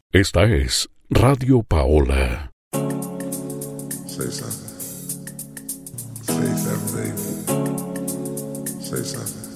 Esta es Radio Paola. Say something. Say something, baby. Say something.